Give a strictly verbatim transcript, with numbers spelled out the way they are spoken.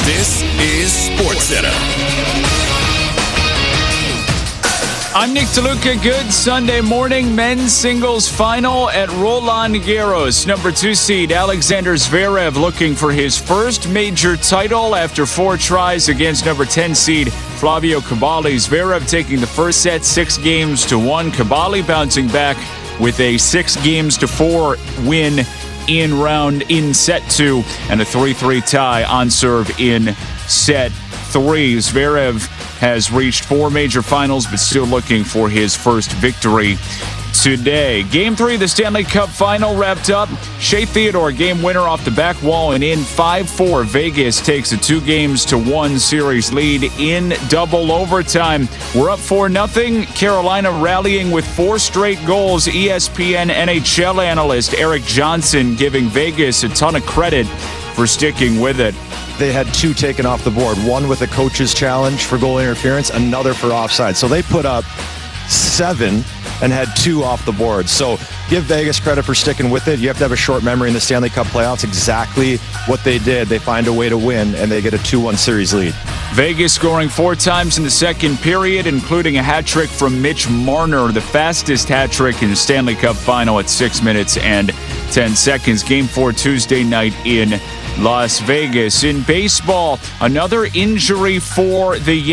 This is SportsCenter. I'm Nick DeLuca. Good Sunday morning. Men's singles final at Roland Garros. Number two seed Alexander Zverev looking for his first major title after four tries against number ten seed Flavio Cabali. Zverev taking the first set six games to one. Cabali bouncing back with a six games to four win in round in set two and a three three tie on serve in set three. Zverev has reached four major finals, but still looking for his first victory today. Game three of the Stanley Cup final wrapped up. Shea Theodore, game winner off the back wall and in five four. Vegas takes a two games to one series lead in double overtime. We're up four nothing. Carolina rallying with four straight goals. E S P N N H L analyst Eric Johnson giving Vegas a ton of credit for sticking with it. They had two taken off the board, one with a coach's challenge for goal interference, another for offside. So they put up seven and had two off the board. So give Vegas credit for sticking with it. You have to have a short memory in the Stanley Cup playoffs. Exactly what they did. They find a way to win, and they get a two one series lead. Vegas scoring four times in the second period, including a hat trick from Mitch Marner, the fastest hat trick in the Stanley Cup final at six minutes and ten seconds. Game four Tuesday night in Las Vegas. In baseball, another injury for the Yankees.